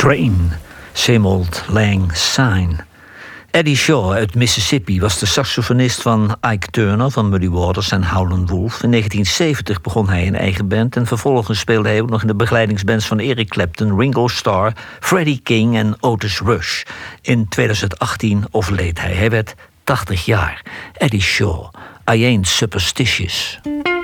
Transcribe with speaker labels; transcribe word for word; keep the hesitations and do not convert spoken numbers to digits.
Speaker 1: Train, Same Old Lang Syne. Eddie Shaw uit Mississippi was de saxofonist van Ike Turner van Muddy Waters en Howlin' Wolf. In negentien zeventig begon hij een eigen band en vervolgens speelde hij ook nog in de begeleidingsbands van Eric Clapton, Ringo Starr, Freddie King en Otis Rush. In tweeduizend achttien overleed hij. Hij werd tachtig jaar. Eddie Shaw, I Ain't Superstitious.